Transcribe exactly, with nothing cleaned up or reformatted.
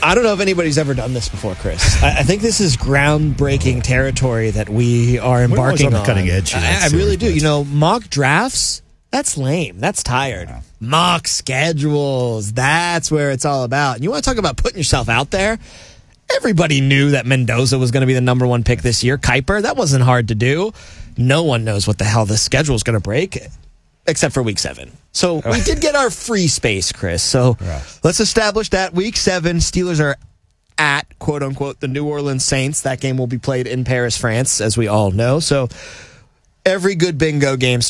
I don't know if anybody's ever done this before, Chris. I, I think this is groundbreaking territory that we are embarking on. The on. cutting edge. I, I really do. You know, mock drafts, that's lame. That's tired. Yeah. Mock schedules, that's where it's all about. And you want to talk about putting yourself out there? Everybody knew that Mendoza was going to be the number one pick this year. Kuiper, that wasn't hard to do. No one knows what the hell the schedule is going to break, except for week seven. So we did get our free space, Chris. So yeah. let's establish that week seven, Steelers are at, quote unquote, the New Orleans Saints. That game will be played in Paris, France, as we all know. So every good bingo game